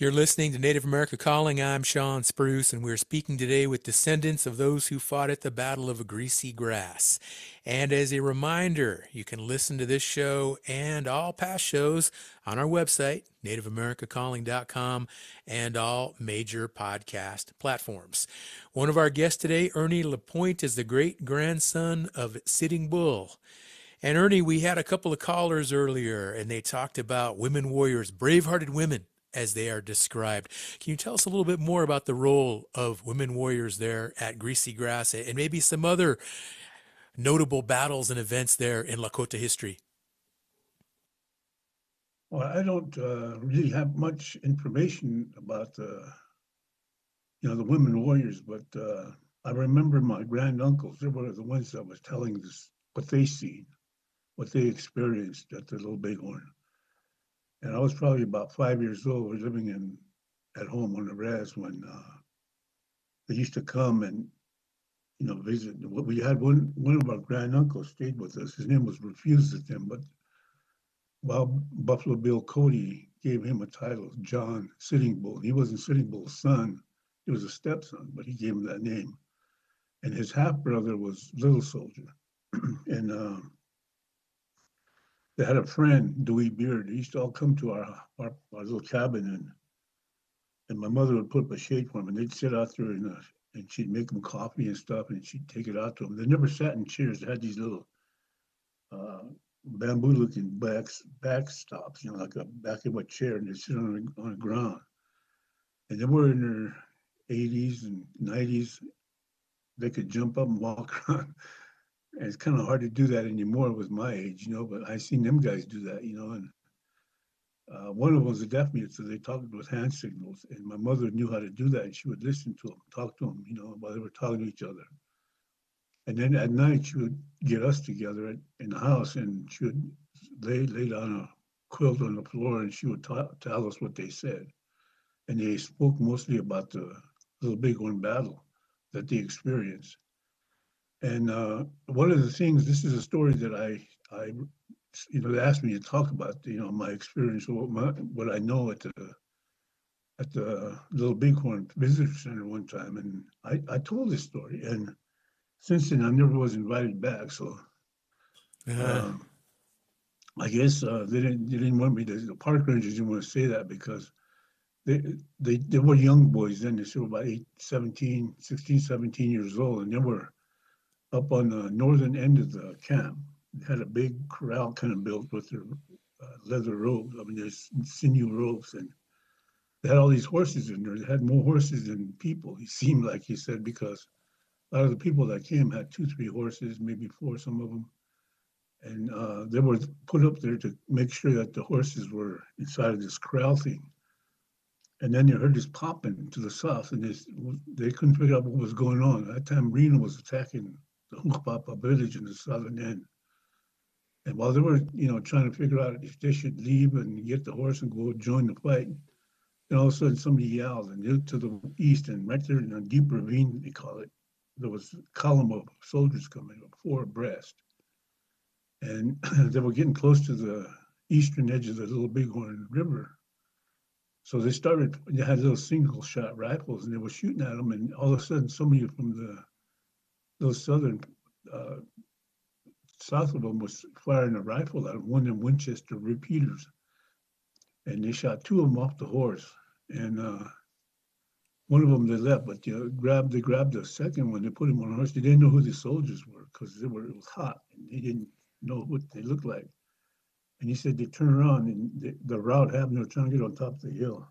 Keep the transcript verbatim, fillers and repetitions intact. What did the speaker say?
You're listening to Native America Calling. I'm Sean Spruce, and we're speaking today with descendants of those who fought at the Battle of Greasy Grass. And as a reminder, you can listen to this show and all past shows on our website, native america calling dot com, and all major podcast platforms. One of our guests today, Ernie Lapointe, is the great-grandson of Sitting Bull. And Ernie, we had a couple of callers earlier, and they talked about women warriors, brave-hearted women, as they are described. Can you tell us a little bit more about the role of women warriors there at Greasy Grass and maybe some other notable battles and events there in Lakota history? Well, I don't uh, really have much information about the, you know, the women warriors, but uh, I remember my granduncles. They were the ones that was telling us what they seen, what they experienced at the Little Bighorn. And I was probably about five years old. We were living in at home on the res when uh, they used to come and you know visit. We had one one of our granduncles stayed with us. His name was Refused at them, but while Buffalo Bill Cody gave him a title, John Sitting Bull. He wasn't Sitting Bull's son; he was a stepson, but he gave him that name. And his half brother was Little Soldier, and uh, they had a friend, Dewey Beard. They used to all come to our our, our little cabin and and my mother would put up a shade for them, and they'd sit out there and, uh, and she'd make them coffee and stuff, and she'd take it out to them. They never sat in chairs. They had these little uh, bamboo-looking backs, backstops, you know, like a back of a chair, and they'd sit on the, on the ground. And they were in their eighties and nineties. They could jump up and walk around. And it's kind of hard to do that anymore with my age, you know, but I seen them guys do that, you know, and Uh, one of them was a deaf mute, so they talked with hand signals. And my mother knew how to do that, and she would listen to them, talk to them, you know, while they were talking to each other. And then at night, she would get us together at, in the house, and she would lay lay down a quilt on the floor, and she would ta- tell us what they said. And they spoke mostly about the Little Bighorn battle that they experienced. And uh, one of the things, this is a story that I I you know, they asked me to talk about, you know, my experience, what, my, what I know at the at the Little Bighorn Visitor Center one time, and I, I told this story, and since then I never was invited back. So Uh, um, I guess uh, they didn't they didn't want me to. The park rangers didn't want to say that because they they they were young boys then. They were about eight, seventeen, sixteen, seventeen years old, and they were up on the northern end of the camp. They had a big corral kind of built with their uh, leather robes. I mean, there's sinew ropes, and they had all these horses in there. They had more horses than people. It seemed like he said because a lot of the people that came had two, three horses, maybe four, some of them, and uh, they were put up there to make sure that the horses were inside of this corral thing. And then they heard this popping to the south, and they, they couldn't figure out what was going on. At that time, Reno was attacking the Hunkpapa village in the southern end. And while they were, you know, trying to figure out if they should leave and get the horse and go join the fight, and all of a sudden somebody yelled, and looked to the east, and right there in a deep ravine, they call it, there was a column of soldiers coming up, four abreast. And they were getting close to the eastern edge of the Little Bighorn River. So they started, they had little single shot rifles, and they were shooting at them, and all of a sudden somebody from the those southern uh, south of them was firing a rifle at them, one of them Winchester repeaters, and they shot two of them off the horse, and uh, one of them they left, but you know, grabbed they grabbed the second one, they put him on a horse. They didn't know who the soldiers were because they were it was hot, and they didn't know what they looked like. And he said they turned around and the, the route happened. They were trying to get on top of the hill,